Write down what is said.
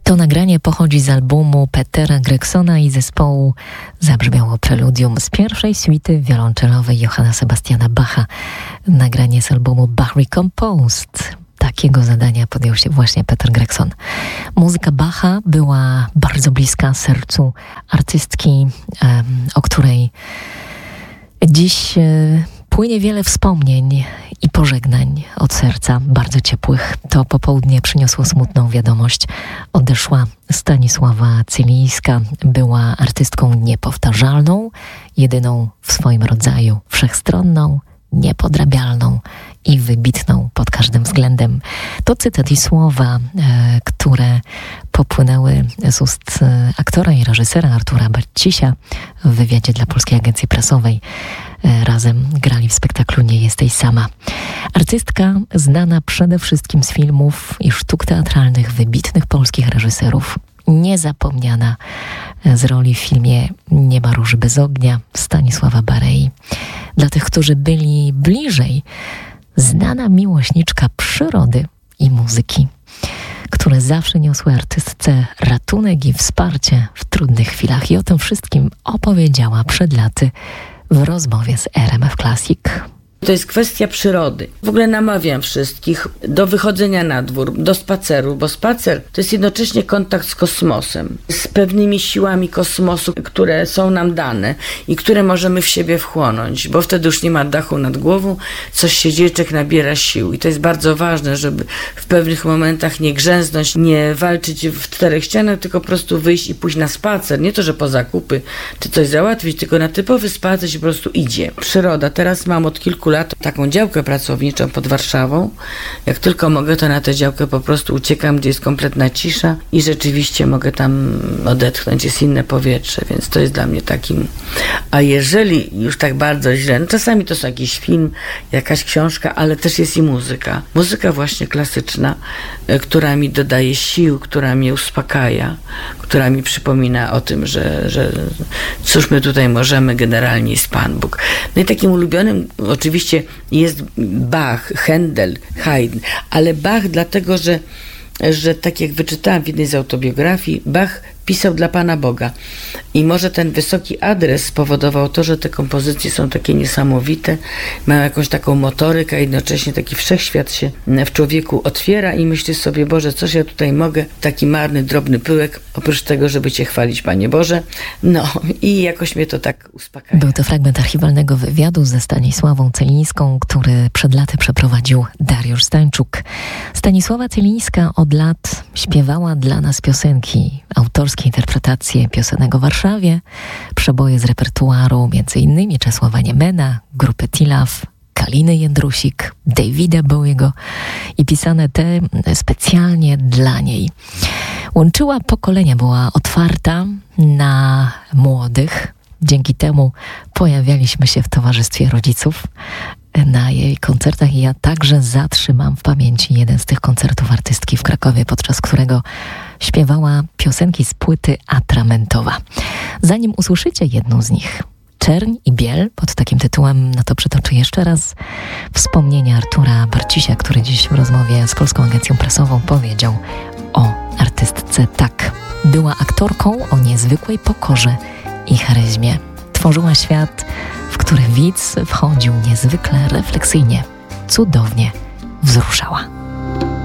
To nagranie pochodzi z albumu Petera Gregsona i zespołu zabrzmiało preludium z pierwszej suity wiolonczelowej Johanna Sebastiana Bacha. Nagranie z albumu Bach Recomposed. Takiego zadania podjął się właśnie Peter Gregson. Muzyka Bacha była bardzo bliska sercu artystki, o której dziś płynie wiele wspomnień i pożegnań od serca, bardzo ciepłych. To popołudnie przyniosło smutną wiadomość. Odeszła Stanisława Cylijska. Była artystką niepowtarzalną, jedyną w swoim rodzaju, wszechstronną, niepodrabialną i wybitną pod każdym względem. To cytat i słowa, które popłynęły z ust aktora i reżysera Artura Barcisia w wywiadzie dla Polskiej Agencji Prasowej. Razem grali w spektaklu Nie jesteś sama. Artystka znana przede wszystkim z filmów i sztuk teatralnych wybitnych polskich reżyserów. Niezapomniana z roli w filmie Nie ma róży bez ognia Stanisława Barei. Dla tych, którzy byli bliżej, znana miłośniczka przyrody i muzyki, które zawsze niosły artystce ratunek i wsparcie w trudnych chwilach. I o tym wszystkim opowiedziała przed laty w rozmowie z RMF Classic. To jest kwestia przyrody. W ogóle namawiam wszystkich do wychodzenia na dwór, do spaceru, bo spacer to jest jednocześnie kontakt z kosmosem, z pewnymi siłami kosmosu, które są nam dane i które możemy w siebie wchłonąć, bo wtedy już nie ma dachu nad głową, coś się dzieje, człowiek nabiera sił i to jest bardzo ważne, żeby w pewnych momentach nie grzęznąć, nie walczyć w czterech ścianach, tylko po prostu wyjść i pójść na spacer. Nie to, że po zakupy czy coś załatwić, tylko na typowy spacer się po prostu idzie. Przyroda. Teraz mam od kilku lat taką działkę pracowniczą pod Warszawą. Jak tylko mogę, to na tę działkę po prostu uciekam, gdzie jest kompletna cisza i rzeczywiście mogę tam odetchnąć, jest inne powietrze, więc to jest dla mnie takim... A jeżeli już tak bardzo źle, no czasami to jest jakiś film, jakaś książka, ale też jest i muzyka. Muzyka właśnie klasyczna, która mi dodaje sił, która mnie uspokaja, która mi przypomina o tym, że cóż my tutaj możemy, generalnie jest Pan Bóg. No i takim ulubionym oczywiście jest Bach, Händel, Haydn, ale Bach dlatego, że tak jak wyczytałam w jednej z autobiografii, Bach pisał dla Pana Boga. I może ten wysoki adres spowodował to, że te kompozycje są takie niesamowite, mają jakąś taką motorykę, a jednocześnie taki wszechświat się w człowieku otwiera i myśli sobie, Boże, coś ja tutaj mogę, taki marny, drobny pyłek, oprócz tego, żeby Cię chwalić, Panie Boże. No i jakoś mnie to tak uspokaja. Był to fragment archiwalnego wywiadu ze Stanisławą Cylińską, który przed laty przeprowadził Dariusz Stańczuk. Stanisława Cylińska od lat śpiewała dla nas piosenki, autorskie interpretacje piosenek o Warszawie, przeboje z repertuaru m.in. Czesława Niemena, grupy Tilaf, Kaliny Jędrusik, Davida Bowiego i pisane te specjalnie dla niej. Łączyła pokolenia, była otwarta na młodych. Dzięki temu pojawialiśmy się w towarzystwie rodziców na jej koncertach i ja także zatrzymam w pamięci jeden z tych koncertów artystki w Krakowie, podczas którego śpiewała piosenki z płyty Atramentowa. Zanim usłyszycie jedną z nich, Czerń i Biel, pod takim tytułem, no to przytoczę jeszcze raz wspomnienia Artura Barcisia, który dziś w rozmowie z Polską Agencją Prasową powiedział o artystce tak. Była aktorką o niezwykłej pokorze i charyzmie. Tworzyła świat, w który widz wchodził niezwykle refleksyjnie, cudownie wzruszała.